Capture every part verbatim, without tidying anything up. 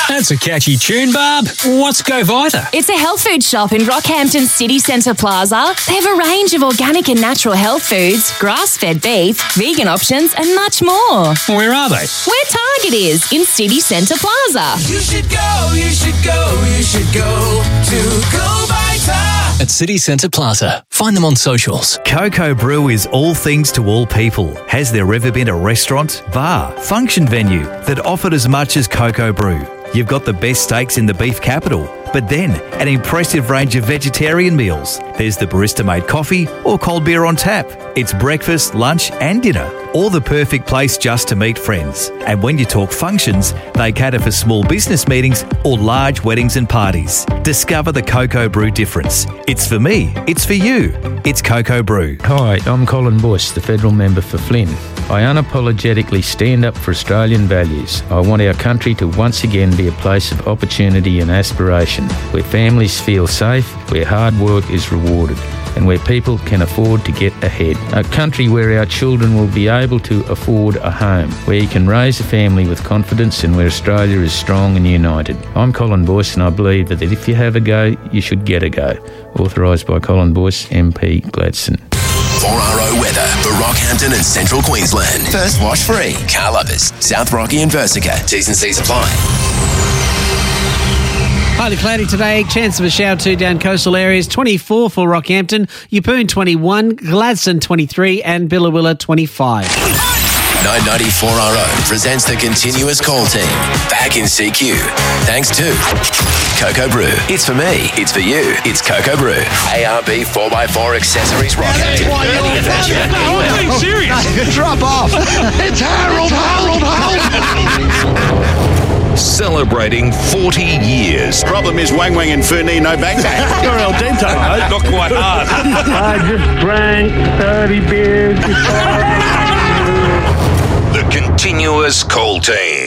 That's a catchy tune, Barb. What's Go Vita? It's a health food shop in Rockhampton City Centre Plaza. They have a range of organic and natural health foods, grass-fed beef, vegan options and much more. Where are they? Where Target is, in City Centre Plaza. You should go, you should go, you should go to Go Vita. At City Centre Plaza. Find them on socials. Coco Brew is all things to all people. Has there ever been a restaurant, bar, function venue that offered as much as Coco Brew? You've got the best steaks in the beef capital, but then an impressive range of vegetarian meals. There's the barista-made coffee or cold beer on tap. It's breakfast, lunch and dinner, or the perfect place just to meet friends. And when you talk functions, they cater for small business meetings or large weddings and parties. Discover the Coco Brew difference. It's for me, it's for you. It's Coco Brew. Hi, I'm Colin Bush, the federal member for Flynn. I unapologetically stand up for Australian values. I want our country to once again be a place of opportunity and aspiration, where families feel safe, where hard work is rewarded, and where people can afford to get ahead. A country where our children will be able to afford a home, where you can raise a family with confidence and where Australia is strong and united. I'm Colin Boyce and I believe that if you have a go, you should get a go. Authorised by Colin Boyce, M P Gladstone. four R O weather for Rockhampton and Central Queensland. First wash free. Car Lovers, South Rocky and Versica. T's and C's apply. Partly cloudy today, chance of a shower too down coastal areas, twenty-four for Rockhampton, Yeppoon twenty-one, Gladstone twenty-three and Billawilla twenty-five. nine ninety-four R O presents the continuous call team. Back in C Q. Thanks to Coco Brew. It's for me. It's for you. It's Coco Brew. A R B four by four Accessories Rockhampton. Any adventure. I'm being serious. Drop off. It's Harold, Harold, Harold. Celebrating forty years. Problem is Wang Wang and Fernie, no bang bang. You're El Dente, mate. Not quite hard. I just drank thirty beers. The continuous call team.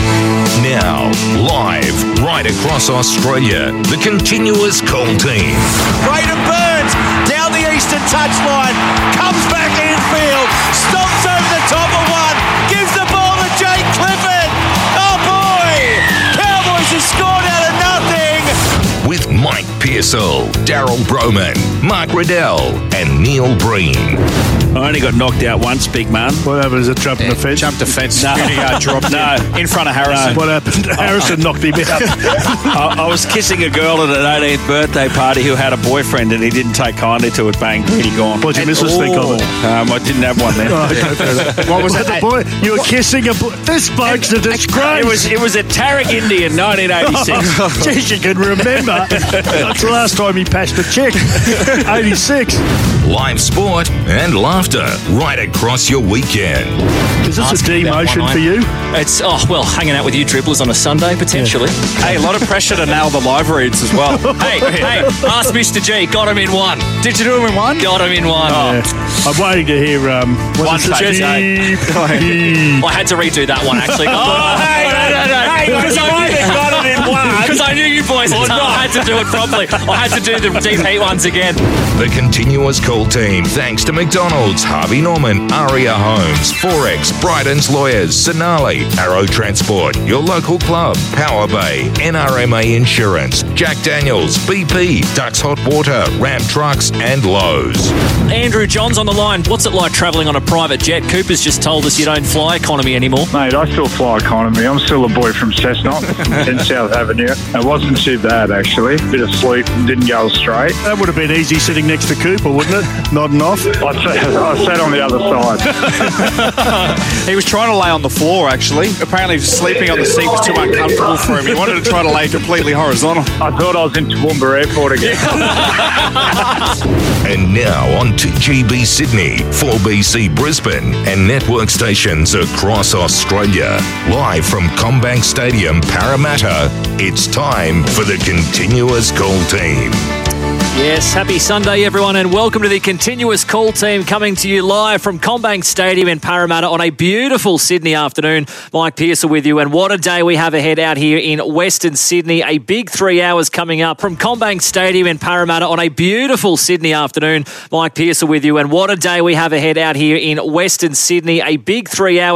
Now, live right across Australia, the continuous call team. Braden Burns down the eastern touchline, comes back infield, stomps over the top of one, gives the ball to Jake Clifford. Oh boy! Cowboys have scored out of nothing. With Mike Pearsall, Daryl Broman, Mark Riddell, and Neil Breen. I only got knocked out once, big man. What happened? Is it jumping Yeah, the fence? Jumped the fence. No, uh, dropped no, in front of Harrison. What happened? Harrison knocked him out. I, I was kissing a girl at an eighteenth birthday party who had a boyfriend and he didn't take kindly to it. Bang, really gone. What'd your And- missus think of it? Um, I didn't have one then. Oh, okay. What was that? The boy? You were kissing a boy? This bloke's a disgrace. It was it was at Tarragindi in nineteen eighty-six. Jeez, you can remember. That's the last time he passed a check. eighty-six. Live sport and laughter right across your weekend. Is this Asking a about demotion one for you? It's, oh, well, hanging out with you dribblers on a Sunday, potentially. Hey, a lot of pressure to nail the live reads as well. hey, hey, ask Mister G. Got him in one. Did you do him in one? Got him in one. Yeah. I'm waiting to hear um, One what's it? page, Deep, deep. I had to redo that one, actually. Oh, hey, no, no, no. Hey, Because I I, knew they got it in one. Because I knew you boys had done. I had to do it properly. I had to do the deep heat ones again. The continuous call team, thanks to McDonald's, Harvey Norman, Aria Homes, Forex, Bryden's Lawyers, Sonali, Arrow Transport, your local club, Power Bay, N R M A Insurance, Jack Daniels, B P, Ducks Hot Water, Ram Trucks, and Lowe's. Andrew John's on the line. What's it like travelling on a private jet? Cooper's just told us you don't fly economy anymore. Mate, I still fly economy. I'm still a boy from Cessnock in South Avenue. It wasn't too bad, actually. Bit of sleep, didn't go straight. That would have been easy sitting next to Cooper, wouldn't it? Nodding off. I sat, I sat on the other side. He was trying to lay on the floor, actually. Apparently, sleeping on the seat was too uncomfortable for him. He wanted to try to lay completely horizontal. I thought I was in Toowoomba Airport again. And now on T G B Sydney, four B C Brisbane, and network stations across Australia. Live from Combank Stadium, Parramatta, it's time for the continuous call team. Yes, happy Sunday, everyone, and welcome to the continuous call team coming to you live from Combank Stadium in Parramatta on a beautiful Sydney afternoon. Mike Pearsall with you, and what a day we have ahead out here in Western Sydney. A big three hours coming up from Combank Stadium in Parramatta on a beautiful Sydney afternoon. Mike Pearsall with you, and what a day we have ahead out here in Western Sydney. A big three hours